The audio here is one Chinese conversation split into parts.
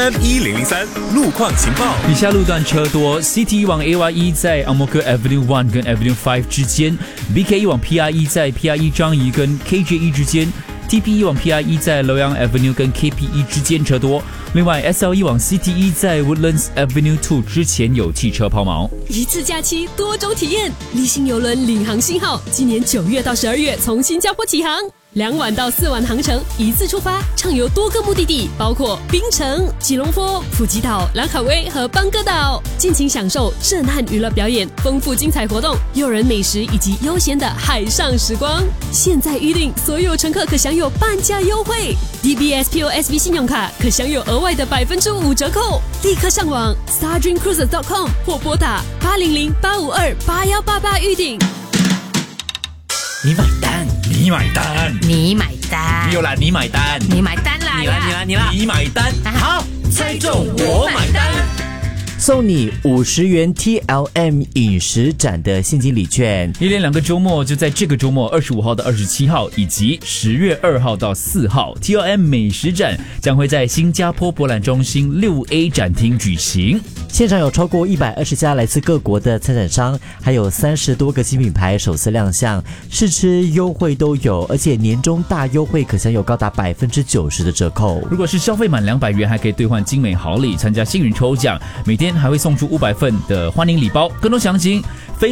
M1003 路况情报。 以下路段车多 ：CT 往 AYE 在 Ang Mo Kio Avenue 1跟 Avenue 5之间 ；BKE 往 PRE 在 PRE 樟宜跟 KJE 之间。TPE 往 PRE 在 Loyang Avenue 跟 KPE 之间车多，另外 SLE 往 CTE 在 Woodlands Avenue 2之前有汽车抛锚。 一次假期多种体验，立新邮轮领航信号今年9月到12月从新加坡起航，2晚到4晚航程，一次出发，畅游多个目的地，包括槟城、吉隆坡、普吉岛、兰卡威和邦哥岛，尽情享受震撼娱乐表演、丰富精彩活动、诱人美食以及悠闲的海上时光。现在预定，所有乘客可享有半价优惠 ，DBS POSB 信用卡可享有额外的5%折扣。立刻上网 stardreamcruises.com 或拨打800-852-8188预订。 你买单，你买单， 你买单， 没有啦，你买单， 你买单啦， 你买单，好，猜中我买单。 送你50元 TLM 饮食展的现金礼券， 一连2个周末，就在这个周末25号到27号，以及10月2号到4号 ，TLM 美食展将会在新加坡博览中心6A 展厅举行。 现场有超过120家来自各国的参展商，还有30多个新品牌首次亮相，试吃优惠都有，而且年终大优惠可享有高达90%的折扣。 如果是消费满200元，还可以兑换精美好礼，参加幸运抽奖，每天还会送出500份的欢迎礼包。更多详情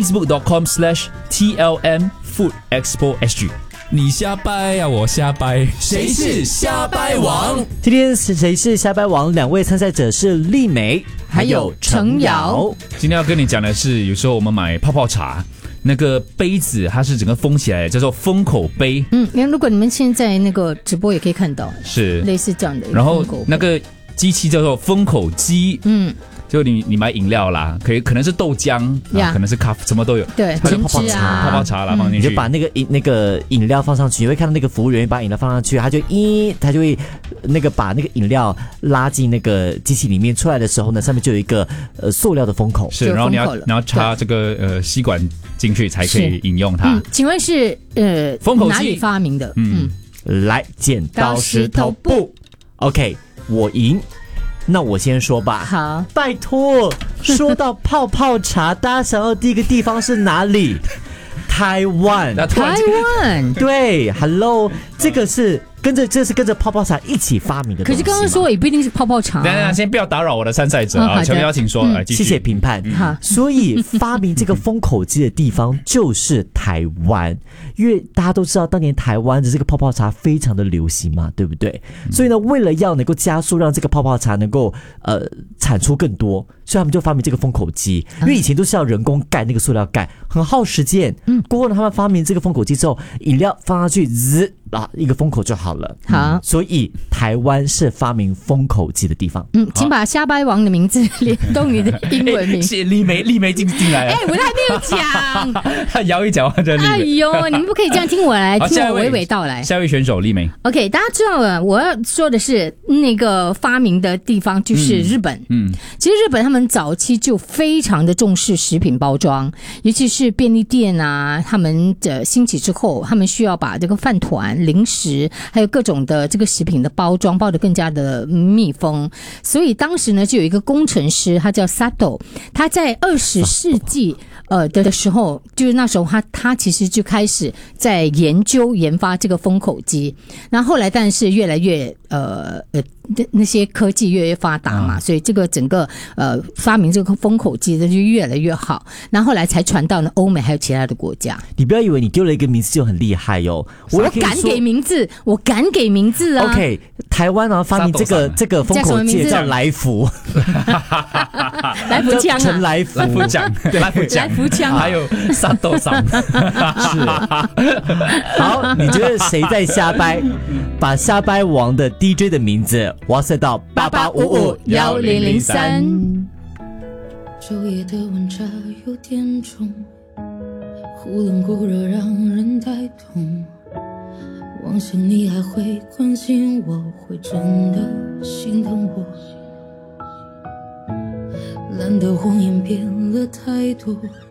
facebook.com/TLMFoodExpoSG。你瞎掰呀，我瞎掰，谁是瞎掰王？ 今天谁是瞎掰王？2位参赛者是丽梅还有程瑶。 今天要跟你讲的是，有时候我们买泡泡茶，那个杯子它是整个封起来的，叫做封口杯。 如果你们现在那个直播也可以看到， 是类似这样的。 然后那个机器叫做封口机。就你买饮料啦，可能是豆浆，可能是咖啡，什么都有。 对， 泡泡茶， 泡泡茶啦，放进去， 你就把那个饮料放上去，你会看到那个服务员把饮料放上去，他就会把那个饮料拉进那个机器里面，出来的时候呢，上面就有一个塑料的封口， 是，然后你要插这个吸管进去才可以饮用它。 请问是封口机哪里发明的？ 来，剪刀石头布 ，OK， 我赢。那我先说吧。 好， 拜托，说到泡泡茶，大家想要第一个地方是哪里？台湾。对 ，Hello， 这是跟着泡泡茶一起发明的东西。 可是刚刚说也不一定是泡泡茶。 等，先不要打扰我的参赛者啊，请邀请说，来继续。 谢谢评判。所以发明这个封口机的地方就是台湾，因为大家都知道当年台湾的这个泡泡茶非常的流行嘛，对不对？所以呢，为了要能够加速让这个泡泡茶能够产出更多，所以他们就发明这个封口机。因为以前都是要人工盖那个塑料盖，很耗时间。过后呢，他们发明这个封口机之后，饮料放上去，一个封口就好了。 好， 所以台湾是发明封口机的地方。 请把瞎掰王的名字联动你的英文名。 是丽梅进来了。 我还没有讲。 他摇一讲话就丽梅。 哎呦，你们不可以这样听我来，听我娓娓道来。 下一位选手丽梅。 OK， 大家知道了，我要说的是那个发明的地方就是日本。其实日本他们早期就非常的重视食品包装，尤其是便利店啊，他们的兴起之后，他们需要把这个饭团、零食还有各种的这个食品的包装包得更加的密封，所以当时呢就有一个工程师，他叫 Sato， 他在20世纪的时候，就是那时候他其实就开始在研发这个封口机，那后来但是越来越那些科技越来越发达嘛，所以这个整个发明这个封口机的就越来越好，然后后来才传到呢欧美还有其他的国家。 你不要以为你丢了一个名字就很厉害哦， 我敢给名字啊。 OK， 台湾发明这个封口机叫来福。 来福枪啊， 陈来福奖， 来福枪， 还有沙豆桑。 是。好，你觉得谁在瞎掰？把瞎掰王的 DJ 的名字哇塞到 88551003。 昼夜的温差有点重，忽冷忽热让人太痛。妄想你还会关心我，会真的心疼我。蓝的谎言变了太多，